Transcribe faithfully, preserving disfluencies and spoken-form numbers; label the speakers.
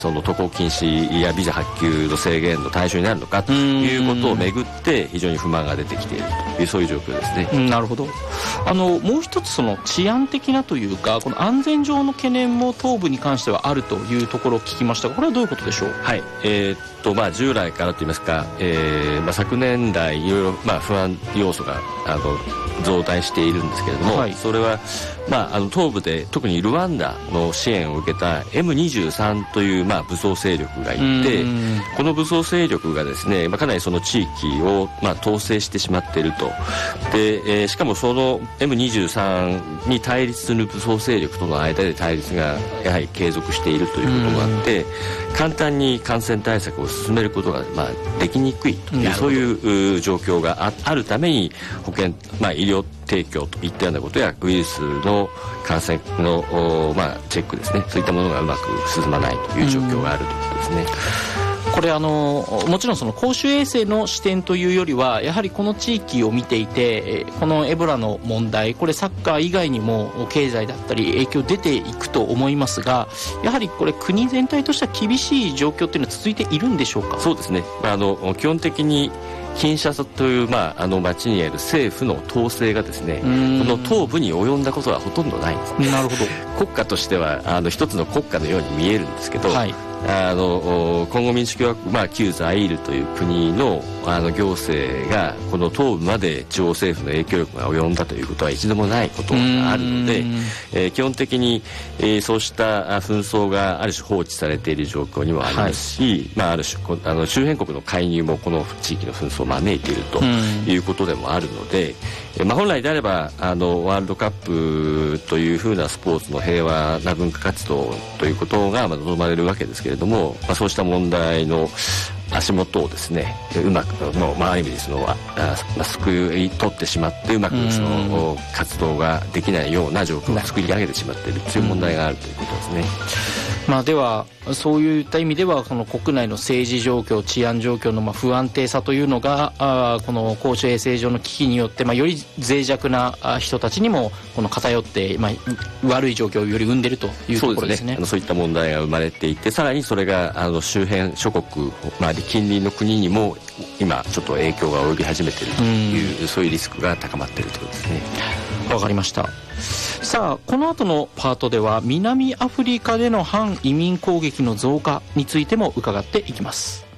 Speaker 1: その渡航禁止やビザ発給の制限の対象になるのかということをめぐって非常に不満が出てきているというそういう状況ですね。
Speaker 2: うん、なるほど。あのもう一つその治安的なというかこの安全上の懸念も東部に関してはあるというところを聞きましたがこれはどういうことでしょう。
Speaker 1: はい、えー、っとまあ従来からといいますか、えーまあ、昨年来いろいろまあ不安要素があの増大しているんですけれども、はい、それは、まあ、あの東部で特にルワンダの支援を受けた エムにじゅうさん という、まあ、武装勢力がいてこの武装勢力がですね、まあ、かなりその地域を、まあ、統制してしまっているとで、えー、しかもその エムにじゅうさん に対立する武装勢力との間で対立がやはり継続しているということがあって簡単に感染対策を進めることが、まあ、できにくいというそういう状況が あ, あるために保健、まあ、医療提供といったようなことやウイルスの感染の、まあ、チェックですねそういったものがうまく進まないという状況があるということですね。
Speaker 2: これあのもちろんその公衆衛生の視点というよりはやはりこの地域を見ていてこのエボラの問題これサッカー以外にも経済だったり影響出ていくと思いますがやはりこれ国全体としては厳しい状況というのは続いているんでしょうか。
Speaker 1: そうですね、まあ、あの基本的にキンシャサという、まあ、あの町にある政府の統制がですねこの東部に及んだことはほとんどないんですね。
Speaker 2: なるほど。
Speaker 1: 国家としてはあの一つの国家のように見えるんですけど、はい、あのコンゴ民主共和国、まあ、旧ザイールという国 の, あの行政がこの東部まで地方政府の影響力が及んだということは一度もないことがあるので、えー、基本的に、えー、そうした紛争がある種放置されている状況にもありますし、はいまあ、ある種あの周辺国の介入もこの地域の紛争を招いているということでもあるので、えーまあ、本来であればあのワールドカップというふうなスポーツの平和な文化活動ということが望まれるわけですけれども、まあ、そうした問題の足元をですねうまくもう、まあ、ある意味そのああすくい取ってしまってうまくその活動ができないような状況を作り上げてしまっているという問題があるということですね。
Speaker 2: まあ、ではそういった意味ではこの国内の政治状況治安状況のまあ不安定さというのがあこの公衆衛生上の危機によってまあより脆弱な人たちにもこの偏ってまあ悪い状況をより生んでいるというところですね。
Speaker 1: そうですね、あのそういった問題が生まれていてさらにそれがあの周辺諸国、まあ、近隣の国にも今ちょっと影響が及び始めているというそういうリスクが高まっているということですね。
Speaker 2: わかりました。さあこの後のパートでは南アフリカでの反移民攻撃の増加についても伺っていきます。